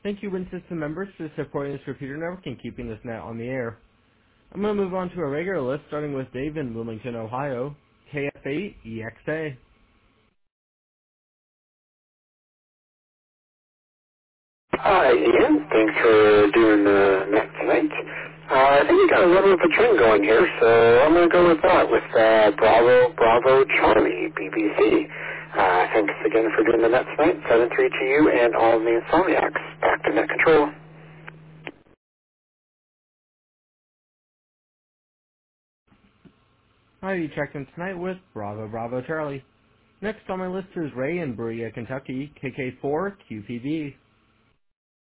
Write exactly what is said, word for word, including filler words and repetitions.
Thank you, Win System members, for supporting this repeater network and keeping this net on the air. I'm going to move on to a regular list, starting with Dave in Wilmington, Ohio, K F eight E X A. Hi, Ian. Thanks for doing the net tonight. Uh, I think we got a little bit of a trend going here, so I'm going to go with that, with uh, Bravo, Bravo, Charlie, B B C. Uh, thanks again for doing the net tonight. seven three to you and all the Insomniacs. Back to net control. Hi, you checked in tonight with Bravo, Bravo, Charlie. Next on my list is Ray in Berea, Kentucky, K K four Q P B.